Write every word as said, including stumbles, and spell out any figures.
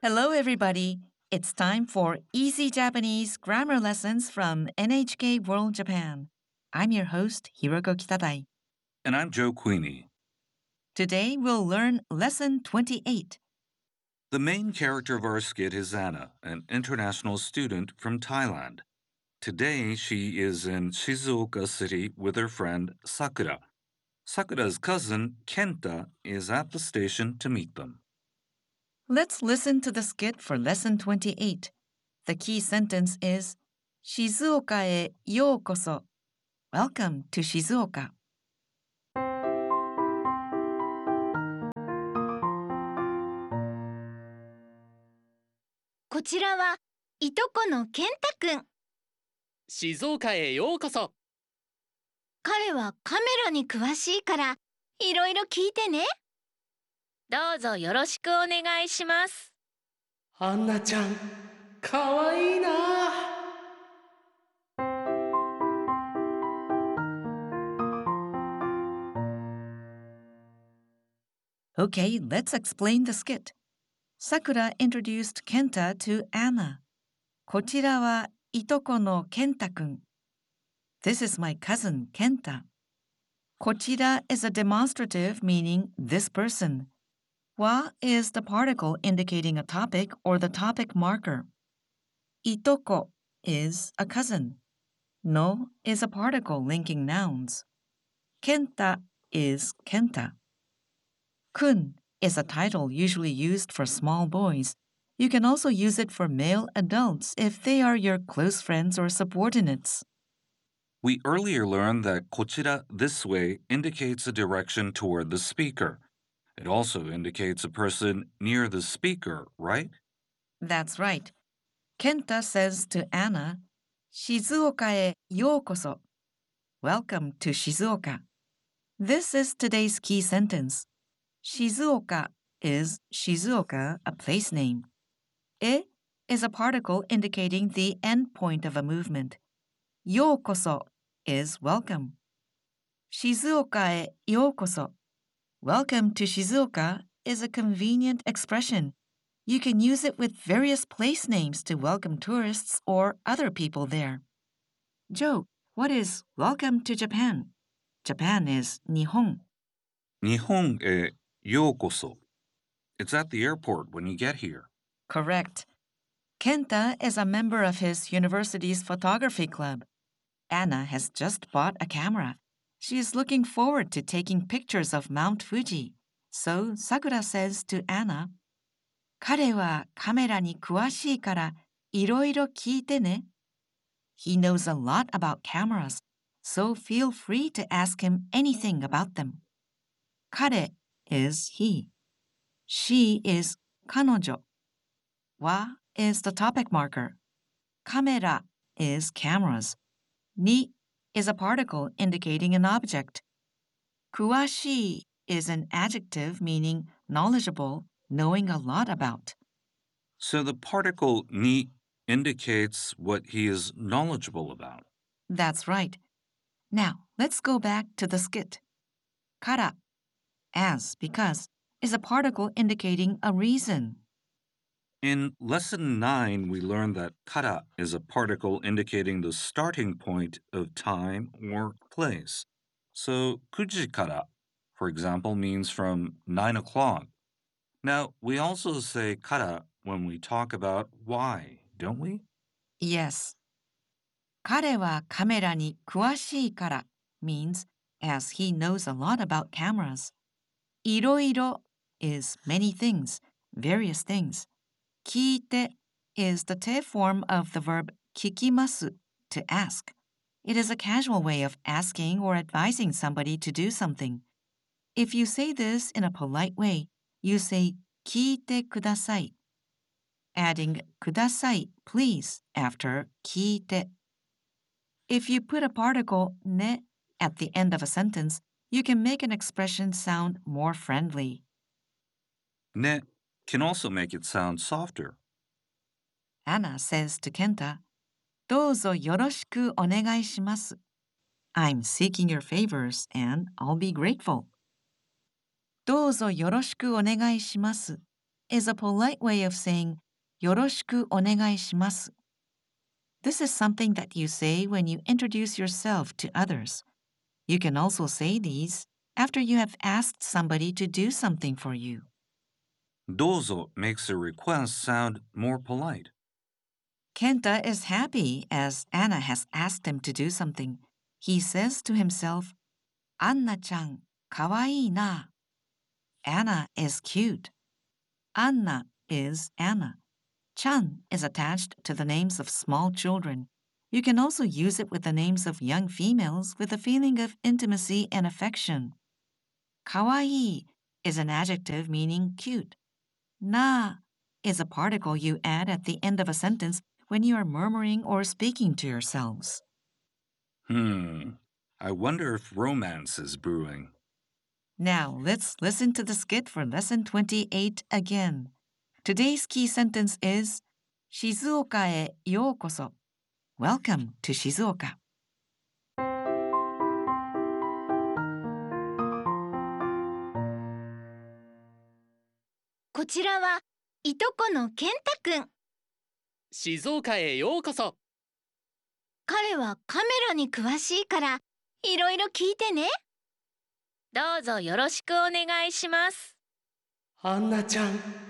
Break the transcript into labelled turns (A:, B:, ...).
A: Hello, everybody. It's time for Easy Japanese Grammar Lessons from N H K World Japan. I'm your host, Hiroko Kitadai.
B: And I'm Joe Queenie.
A: Today, we'll learn Lesson twenty-eight.
B: The main character of our skit is Anna, an international student from Thailand. Today, she is in Shizuoka City with her friend Sakura. Sakura's cousin, Kenta, is at the station to meet them.
A: Let's listen to the skit for Lesson twenty-eight. The key sentence is 静岡へようこそ. Welcome to Shizuoka.
C: こちらはいとこの健太くん。
D: 静岡へようこそ。
C: 彼はカメラに詳しいからいろいろ聞いてね。
E: どうぞよろしくお願いします。
D: アンナちゃん、かわいいな。
A: Okay, let's explain the skit. Sakura introduced Kenta to Anna. こちらはいとこのKentaくん. This is my cousin Kenta. こちら is a demonstrative meaning this person. Wa is the particle indicating a topic or the topic marker. Itoko is a cousin. No is a particle linking nouns. Kenta is Kenta. Kun is a title usually used for small boys. You can also use it for male adults if they are your close friends or subordinates.
B: We earlier learned that kochira this way indicates a direction toward the speaker. It also indicates a person near the speaker, right?
A: That's right. Kenta says to Anna, 静岡へようこそ. Welcome to Shizuoka. This is today's key sentence. Shizuoka is Shizuoka, a place name. E is a particle indicating the end point of a movement. Yokoso is welcome. Shizuoka e yokoso. Welcome to Shizuoka is a convenient expression. You can use it with various place names to welcome tourists or other people there. Joe, what is welcome to Japan? Japan is Nihon.
B: Nihon e yokoso. It's at the airport when you get here.
A: Correct. Kenta is a member of his university's photography club. Anna has just bought a camera. She is looking forward to taking pictures of Mount Fuji. So Sakura says to Anna, 彼はカメラに詳しいからいろいろ聞いてね. He knows a lot about cameras, so feel free to ask him anything about them. 彼 is he. She is 彼女. Wa is the topic marker. Kamera is cameras. Ni is a particle indicating an object. Kuwashi is an adjective meaning knowledgeable, knowing a lot about.
B: So the particle ni indicates what he is knowledgeable about.
A: That's right. Now, let's go back to the skit. Kara, as, because, is a particle indicating a reason.
B: In Lesson nine, we learned that kara is a particle indicating the starting point of time or place. So kuji kara, for example, means from nine o'clock. Now, we also say kara when we talk about why, don't we?
A: Yes. 彼はカメラに詳しいから means as he knows a lot about cameras. いろいろ is many things, various things. 聞いて is the te form of the verb 聞きます to ask. It is a casual way of asking or advising somebody to do something. If you say this in a polite way, you say 聞いてください, adding ください, please, after 聞いて. If you put a particle ね at the end of a sentence, you can make an expression sound more friendly.
B: Ne can also make it sound softer.
A: Anna says to Kenta, どうぞよろしくお願いします. I'm seeking your favors and I'll be grateful. どうぞよろしくお願いします is a polite way of saying よろしくお願いします. This is something that you say when you introduce yourself to others. You can also say these after you have asked somebody to do something for you.
B: どうぞ makes a request sound more polite.
A: Kenta is happy as Anna has asked him to do something. He says to himself, アンナちゃん、かわいいな. Anna is cute. Anna is Anna. Chan is attached to the names of small children. You can also use it with the names of young females with a feeling of intimacy and affection. かわいい is an adjective meaning cute. Na is a particle you add at the end of a sentence when you are murmuring or speaking to yourselves.
B: Hmm. I wonder if romance is brewing.
A: Now, let's listen to the skit for lesson twenty-eight again. Today's key sentence is 静岡へようこそ. Welcome to Shizuoka.
C: こちらはいとこの健太くん。
D: 静岡へようこそ。
C: 彼はカメラに詳しいからいろいろ聞いてね。
E: どうぞよろしくお願いします。
D: アンナちゃん、